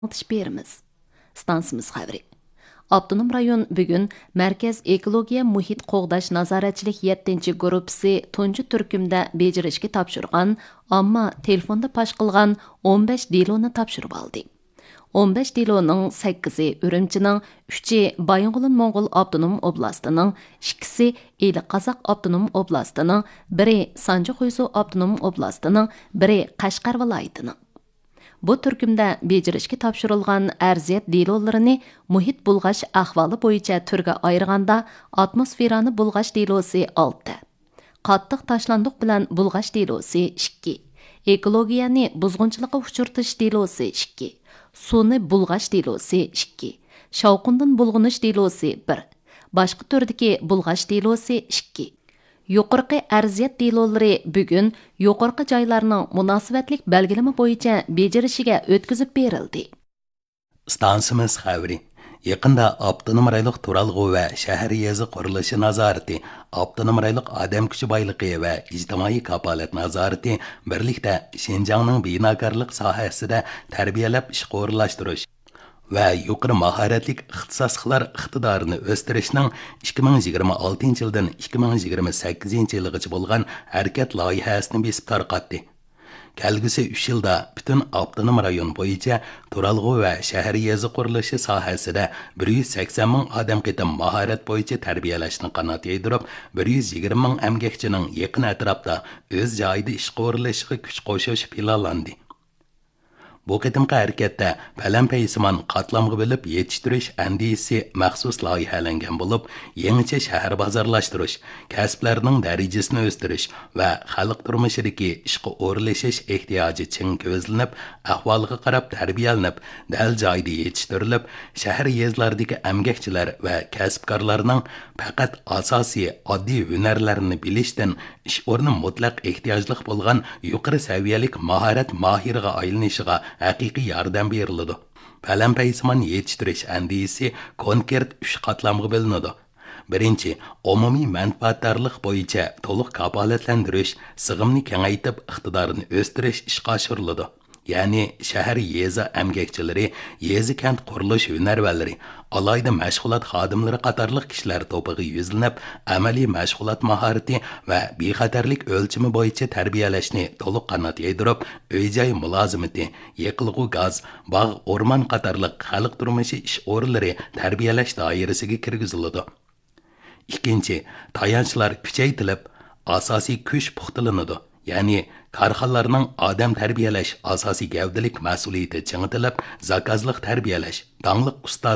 Alış berimiz. Stansimiz xəbri. Abdunum rayon bugün Mərkəz Ekologiya Muhit Qoğdaş Nazaretçilik 7-ci qrupsi tuncu türkümdə becirişki tapşırğan, amma telefonda paş qılğan 15 dilonu tapşırıb aldı. 15 dilonun 8'i Ürümçinin, 3'i Bayınğulun Moğol Abdunum Oblastının, 2'si Eli Qazaq Abdunum Oblastının, 1'i Sancı Xuysu Abdunum Oblastının, 1'i Qashqar vilayetining. Bu türkümdə becirişki tapşırılğan ərziyet dilolarini muhit bulğaş ahvalı boyunca türgə ayırğanda atmosferanı bulğaş dilosi 6, qatlıq taşlandıq bilən bulğaş dilosi 2, ekologiyani buzğunçılıqqa uçurtuş dilosi 2, suni bulğaş dilosi 2, şavqundan bulğunuş dilosi 1, başqa türdəki bulğaş dilosi 2. Yuqorqi ərziyet dilolları bugün yuqorqi joylarning munosabatlik belgilama bo'yicha bejirishiga o'tkazib berildi. Stansimiz xəbri. Yaqında Abdunum rayonluq turalg'u va shahar yezi qurilishi nazorati, Abdunum rayonluq odam kuchi boyligi va ijtimoiy kapolat nazorati birlikda Xinjiangning binokorlik sohasida tarbiyalab ishga o'rinlashtirish va yuqori mahoratli ixtisosliklar iqtidorini o'stirishning 2026 yildan 2028 yilgacha bo'lgan harakat loyihasini besib tarqatdi. Kelgusi 3 yilda butun Abdunum rayon bo'yicha turalg'u va shahar yezi qurilishi sohasida 180 ming odam qitim mahorat bo'yicha tarbiyalashni qanot yaydirib, 120 ming emgakchining yaqin atrofda o'z joyida ishga o'rinlashiga kuch qo'shish planlandi. Bu qitimqi harakatda palam-paysimon qatlamga bo'lib yetishtirish andisi maxsus loyihalangan bo'lib, yangicha shahar bozorlashtirish, kasblarning darajasini o'stirish va xalq turmushidagi ishga o'rinlashish ehtiyoji chin ko'zlanib, ahvoliga qarab tarbiyalanib, dal joyda yetishtirilib, shahar yezlardagi amgakchilar va kasbkorlarning faqat asosiy oddiy hunarlarini bilishdan ish o'rni mutlaq ehtiyojli bo'lgan yuqori saviyalik mahorat mohiriga aylanishiga haqiqiy yordam beriladi. Palam-paysimon yetishtirish andisi konkret 3 qatlamga bo'linadi. Birinchi, umumiy manfaatdorlik bo'yicha to'liq kafolatlantirish, sig'imni kengaytib, iqtidorini o'stirish ishga oshiriladi. Ya'ni shahar yezi amgakchilari, yezi kent qurilish hunarvallari, alayda mashg'ulot xodimlari qatorliq kishilar to'piga yuzlanib, amaliy mashg'ulot mahorati va bexatarlik o'lchami bo'yicha tarbiyalashni to'liq qanot yaydirib, uy-joy mulozimati, yiqilg'u gaz, bog' o'rmon qatorliq xalq turmushi ish o'rinlari tarbiyalash doirasiga kirgiziladi. Ikkinchi, tayanchlar kuchaytirilib, asosiy kuch puxtalanadi. Ya'ni korxonalarning odam tarbiyalash asosiy gavdalik mas'uliyati ching'itilib, zakazliq tarbiyalash, dangliq ustoz